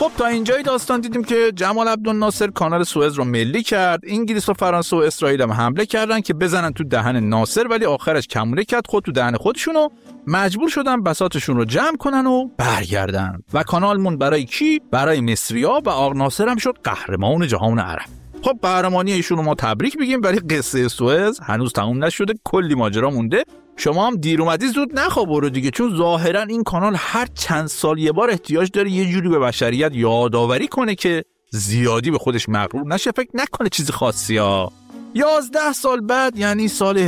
خب تا اینجای داستان دیدیم که جمال عبدالناصر کانال سوئز رو ملی کرد. انگلیس و فرانسه و اسرائیل هم حمله کردن که بزنن تو دهن ناصر، ولی آخرش کمونه کرد خود تو دهن خودشونو، مجبور شدن بساطشون رو جمع کنن و برگردن و کانال مون برای کی؟ برای مصری‌ها و آقا ناصر هم شد قهرمان جهان عرب. خب قهرمانی ایشون رو ما تبریک بگیم، ولی قصه سوئز هنوز تموم نشده، کلی ماجرا مونده. شما هم دیر اومدی زود نخواب برو دیگه، چون ظاهرا این کانال هر چند سال یه بار احتیاج داره یه جوری به بشریت یادآوری کنه که زیادی به خودش مغرور نشه، فکر نکنه چیز خاصی ها. 11 سال بعد یعنی سال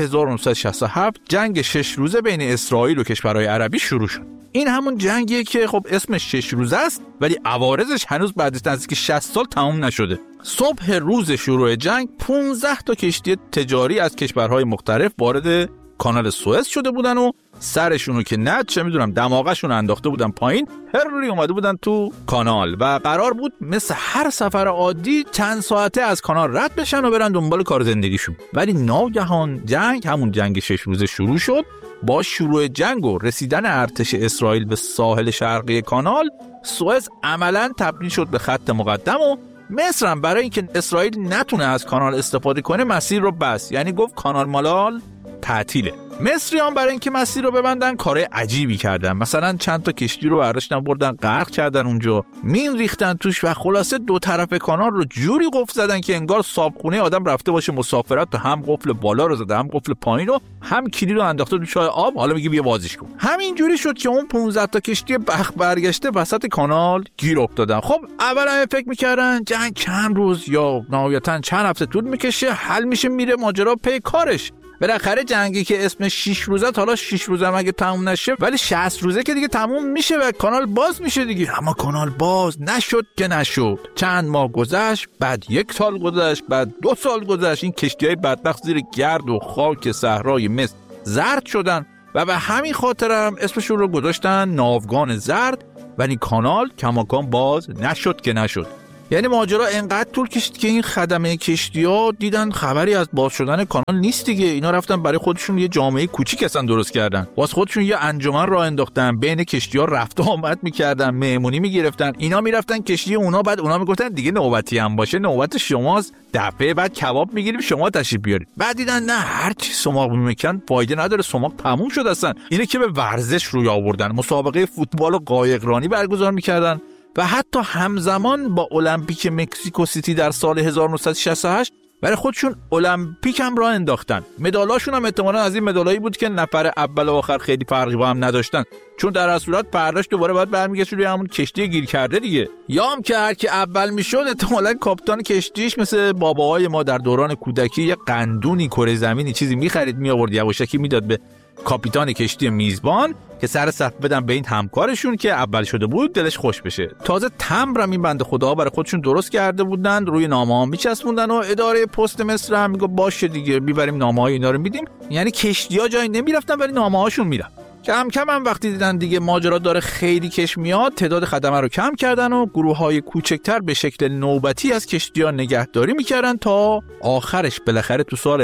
1967 جنگ 6 روزه بین اسرائیل و کشورهای عربی شروع شد. این همون جنگیه که خب اسمش 6 روزه است، ولی عوارضش هنوز بعد از نزدیک 60 سال تموم نشده. صبح روز شروع جنگ 15 تا کشتی تجاری از کشورهای مختلف وارد کانال سوئز شده بودن و سرشونو که نه چه میدونم دماغشون انداخته بودن پایین، هری اومده بودن تو کانال و قرار بود مثل هر سفر عادی چند ساعته از کانال رد بشن و برن دنبال کار زندگیشون. ولی ناگهان جنگ، همون جنگ 6 روزه شروع شد. با شروع جنگ و رسیدن ارتش اسرائیل به ساحل شرقی کانال، سوئز عملاً تبدیل شد به خط مقدم و مصر هم برای اینکه اسرائیل نتونه از کانال استفاده کنه مسیر رو بست، یعنی گفت کانال مالال تعطیله. مصریان برای اینکه مسیر رو ببندن کار عجیبی کردن، مثلا چند تا کشتی رو برداشتن بردن غرق کردن اونجا، مین ریختن توش و خلاصه دو طرف کانال رو جوری قفل زدن که انگار صابخونه آدم رفته باشه مسافرت، تو هم قفل بالا رو زده هم قفل پایین رو، هم کلید رو انداخته تو چای آب، حالا میگه بیا بازیش کن. همین جوری شد که اون 15 تا کشتی بخت برگشته وسط کانال گیر افتادن. خب اولا فکر می‌کردن جنگ چند روز یا نهایتاً چند هفته طول می‌کشه، حل میشه، میره ماجرا پی کارش. بالاخره جنگی که اسمش 6 روزه، حالا 6 روزه هم اگه تموم نشه ولی 60 روزه که دیگه تموم میشه و کانال باز میشه دیگه. اما کانال باز نشد که نشد. چند ماه گذشت، بعد 1 سال گذشت، بعد 2 سال گذشت. این کشتی‌های بدبخت زیر گرد و خاک صحرای مصر زرد شدن و به همین خاطر هم اسمشون رو گذاشتن ناوگان زرد. ولی کانال کماکان باز نشد که نشد. یعنی ماجرا انقدر طول کشید که این خدمه کشتی‌ها دیدن خبری از باز شدن کانال نیست دیگه. اینا رفتن برای خودشون یه جامعه کوچیک اصلا درست کردن، واسه خودشون یه انجمن راه انداختن، بین کشتی‌ها رفت و آمد می‌کردن، مهمونی می‌گرفتن. اینا می‌رفتن کشتی اونا، بعد اونا میگفتن دیگه نوبتی هم باشه نوبت شماست، دفعه بعد کباب می‌گیریم شما تشریف بیارید. بعد دیدن نه، هر چی سماق می‌کن فایده نداره، سماق تموم شد اصلا. اینه که به ورزش روی آوردن، مسابقه فوتبال و قایقرانی برگزار می‌کردن و حتی همزمان با المپیک مکزیکو سیتی در سال 1968 برای خودشون المپیک هم راه انداختن. مدالاشون هم احتمالاً از این مدالایی بود که نفر اول و آخر خیلی فرقی با هم نداشتن، چون در اصل صورت پرداش دوباره باید برمیگشت روی همون کشتی گیر کرده دیگه. یا هم که هر کی اول میشد احتمالاً کاپیتان کشتیش مثل باباهای ما در دوران کودکی یه قندونی کره زمینی چیزی می‌خرید میآورد یواشکی میداد به کاپیتان کشتی میزبان که سر صف بدن به این همکارشون که اول شده بود دلش خوش بشه. تازه تمبرم این بنده خدا برای خودشون درست کرده بودن، روی نامه‌ها میچسبوندن و اداره پست مصر هم میگه باشه دیگه میبریم نامه‌های اینا رو میدیم. یعنی کشتی‌ها جایی نمیرفتن ولی نامه‌هاشون میرفت. کم کم هم وقتی دیدن دیگه ماجرا داره خیلی کش میاد، تعداد خدمه رو کم کردن و گروه‌های کوچکتر به شکل نوبتی از کشتی‌ها نگهداری میکردن تا آخرش بالاخره تو سال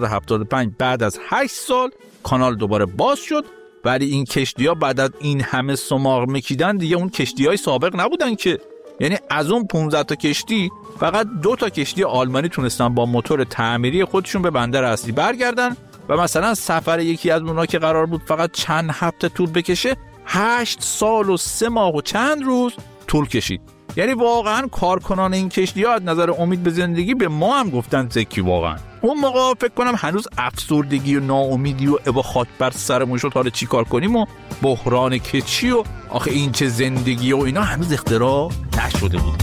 1975 بعد از 8 سال کانال دوباره باز شد. ولی این کشتی‌ها بعد از این همه سماق میکیدن دیگه اون کشتی‌های سابق نبودن که، یعنی از اون 15 تا کشتی فقط 2 تا کشتی آلمانی تونستن با موتور تعمیری خودشون به بندر اصلی برگردن و مثلا سفر یکی از اونها که قرار بود فقط چند هفته طول بکشه 8 سال و 3 ماه و چند روز طول کشید. یعنی واقعا کارکنان این کشتی‌ها از نظر امید به زندگی به ما هم گفتن زکی. واقعا اون موقع فکر کنم هنوز افسردگی و ناامیدی و ابا خاک بر سرمون شد حالا چی کار کنیم و بحران کچی و آخه این چه زندگی و اینا هنوز اختراع نشده بود.